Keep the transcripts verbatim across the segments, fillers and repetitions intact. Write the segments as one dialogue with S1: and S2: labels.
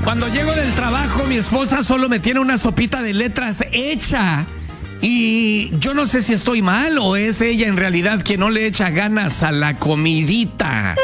S1: Cuando llego del trabajo, mi esposa solo me tiene una sopita de letras hecha. Y yo no sé si estoy mal o es ella en realidad quien no le echa ganas a la comidita.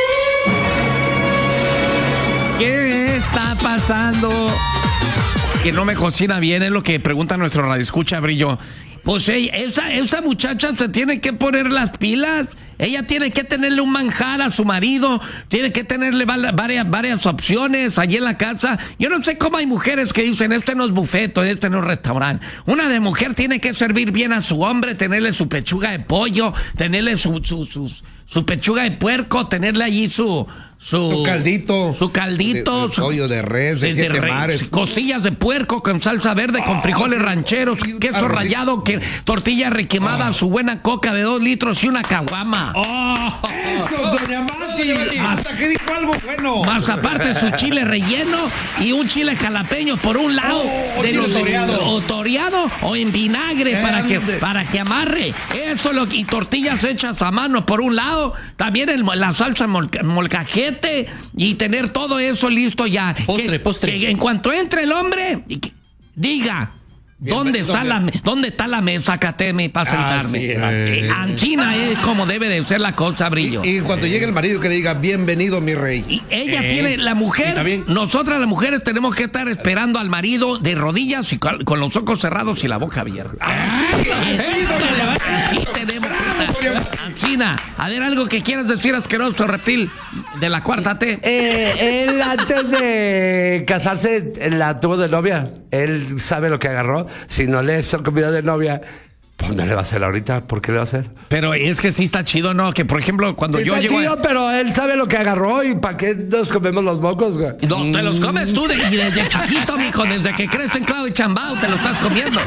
S1: ¿Qué está pasando? Que no me cocina bien, es lo que pregunta nuestro radioescucha, Brillo. Pues ella, esa, esa muchacha se tiene que poner las pilas. Ella tiene que tenerle un manjar a su marido, tiene que tenerle varias, varias opciones allí en la casa. Yo no sé cómo hay mujeres que dicen, este no es buffet, este no es restaurante. Una de mujer tiene que servir bien a su hombre, tenerle su pechuga de pollo, tenerle su, su, su, su pechuga de puerco, tenerle allí su... Su,
S2: su caldito.
S1: Su caldito.
S2: De, de
S1: su
S2: pollo de res, de, de siete
S1: re,
S2: mares.
S1: Costillas de puerco con salsa verde, con oh, frijoles rancheros, queso rallado, que, tortilla requemada, oh. su buena coca de dos litros y una caguama.
S2: Oh. Eso, doña Mati. Hasta que dijo algo bueno.
S1: Más aparte su chile relleno y un chile jalapeño por un lado.
S2: Oh,
S1: de los
S2: toreado.
S1: O toreado o en vinagre para que, para que amarre. Eso lo, y tortillas hechas a mano por un lado. También el, la salsa molca, molcajete. Y tener todo eso listo ya.
S3: Postre,
S1: que,
S3: postre.
S1: Que en cuanto entre el hombre, diga, ¿dónde está, la, ¿dónde está la mesa, Cateme, para sentarme?
S2: Ah, sí,
S1: sí. Anchina es como debe de ser la cosa, Brillo.
S2: Y, y cuando llegue el marido que le diga, bienvenido, mi rey.
S1: Y ella eh, tiene, la mujer, nosotras las mujeres tenemos que estar esperando al marido de rodillas y con, con los ojos cerrados y la boca abierta.
S2: Ah, sí,
S1: sí, sí tenemos Anchina, a ver, algo que quieras decir, asqueroso reptil de la cuarta T.
S4: Eh, él antes de casarse la tuvo de novia. Él sabe lo que agarró. Si no le hizo comida de novia, pues no le va a hacer ahorita. ¿Por qué le va a hacer?
S1: Pero es que sí está chido, ¿no? Que por ejemplo, cuando
S4: sí
S1: yo
S4: está
S1: llego
S4: chido,
S1: a...
S4: pero él sabe lo que agarró. ¿Y para qué nos comemos los mocos, güey?
S1: No, te los comes tú de, y desde chiquito, mijo. Desde que crees en clavo y chambao, te lo estás comiendo.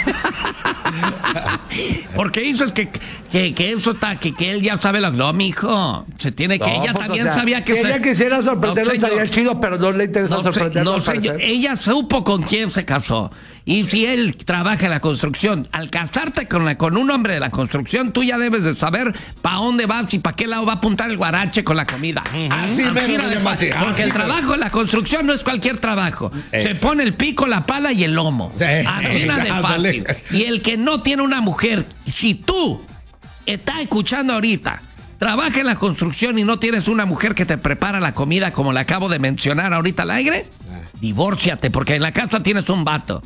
S1: Porque dices que, que, que eso está, que, que él ya sabe lo... No, mijo. Se tiene que... No, ella pues, también o sea, sabía que...
S4: Si se... ella quisiera sorprendernos, no, estaría chido, pero no le interesa
S1: no,
S4: sorprendernos.
S1: No, señor, ella supo con quién se casó. Y si él trabaja en la construcción, al casarte con, la, con un hombre de la construcción, tú ya debes de saber para dónde vas y para qué lado va a apuntar el guarache con la comida.
S2: Así
S1: uh-huh.
S2: menos, de Mati.
S1: Porque
S2: Así
S1: el trabajo
S2: menos.
S1: en la construcción no es cualquier trabajo.
S2: Exacto.
S1: Se pone el pico, la pala y el lomo.
S2: Sí,
S1: Así
S2: sí,
S1: de fácil. Y el que no tiene una mujer, si tú estás escuchando ahorita, trabaja en la construcción y no tienes una mujer que te prepara la comida como la acabo de mencionar ahorita al aire, ah. divórciate, porque en la casa tienes un vato.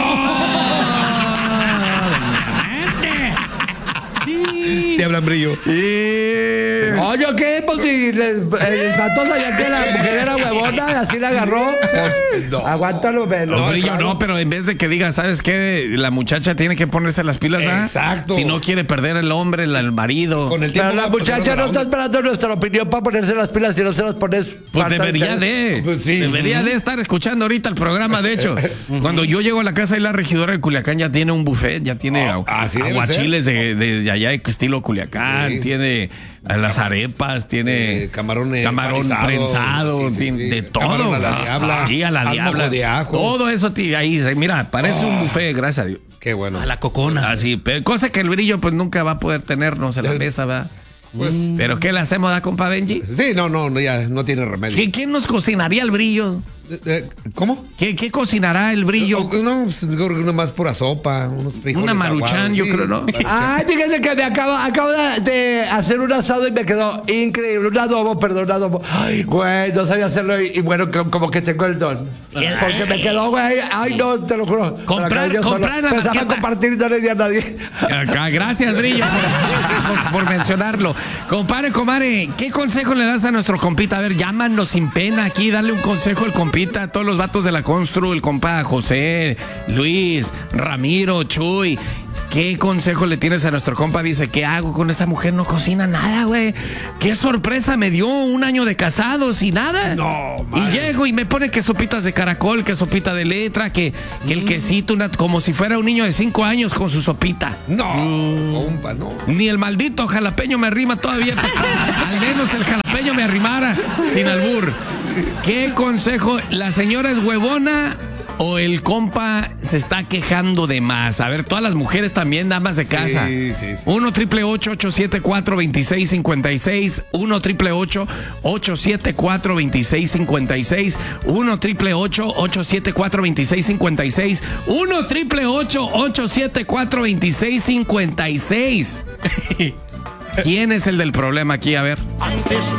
S2: Te hablan, Brillo.
S4: Oye, ¿qué? Pues si el, el vato sabía que la mujer era huevona y así la agarró. Pues, no. Aguántalo, velo.
S1: No, Brillo, no, pero en vez de que diga, ¿sabes qué? La muchacha tiene que ponerse las pilas, ¿verdad?
S2: Exacto.
S1: Si no quiere perder el hombre, el, el marido.
S2: Con el
S4: pero la muchacha no está esperando nuestra opinión para ponerse las pilas. Si no se las pones...
S1: Pues debería de.
S2: Pues sí.
S1: Debería de estar escuchando ahorita el programa, de hecho. Cuando yo llego a la casa y la regidora de Culiacán ya tiene un buffet, ya tiene oh, aguachiles de, de, de allá estilo Culiacán, sí. tiene las arepas, tiene
S2: eh, camarón,
S1: camarón prensado, prensado sí, sí, sí. de todo.
S2: Camarón a la diabla,
S1: sí, a la diabla.
S2: De ajo.
S1: Todo eso, tío, ahí, mira, parece oh, un buffet, gracias a Dios.
S2: Qué bueno.
S1: A la cocona. Así, pero cosa que el Brillo pues nunca va a poder tenernos en la mesa, ¿va? Pues, ¿pero qué le hacemos a compa Benji?
S2: Sí, no, no, no, ya no tiene remedio.
S1: ¿Qué, qué nos cocinaría el Brillo?
S2: Eh, ¿Cómo?
S1: ¿Qué, ¿Qué cocinará el Brillo?
S2: No, pues, una más pura sopa, unos frijoles.
S1: Una maruchan, aguados, yo sí, creo, ¿no?
S4: Ay, fíjense que me acabo, acabo de hacer un asado y me quedó increíble. Un adobo, perdón, un adobo. Ay, güey, no sabía hacerlo y, y bueno, como que tengo el don. Porque me quedó, güey, ay, no, te lo juro.
S1: Comprar, comprar la
S4: Pensaba
S1: maqueta.
S4: compartir y no le di a nadie.
S1: Acá, gracias, Brillo, por, por, por mencionarlo. Compadre, comare, ¿qué consejo le das a nuestro compita? A ver, llámanos sin pena aquí, dale un consejo al compita, a todos los vatos de la Constru, el compa José, Luis, Ramiro, Chuy. ¿Qué consejo le tienes a nuestro compa? Dice, ¿qué hago con esta mujer? No cocina nada, güey. ¿Qué sorpresa me dio un año de casados y nada?
S2: No,
S1: madre. Y llego y me pone que sopitas de caracol, que sopita de letra, que, que el quesito, una, como si fuera un niño de cinco años con su sopita.
S2: No, mm. compa, no.
S1: Ni el maldito jalapeño me arrima todavía. Al menos el jalapeño me arrimara sin albur. ¿Qué consejo? ¿La señora es huevona o el compa se está quejando de más? A ver, todas las mujeres también, damas de casa.
S2: Sí, sí, sí.
S1: uno triple ocho, ocho siete cuatro, dos seis cinco seis. uno triple ocho, ocho siete cuatro, dos seis cinco seis. uno triple ocho, ocho siete cuatro, dos seis cinco seis. uno triple ocho, ocho siete cuatro, dos seis cinco seis. ¿Quién es el del problema aquí? A ver.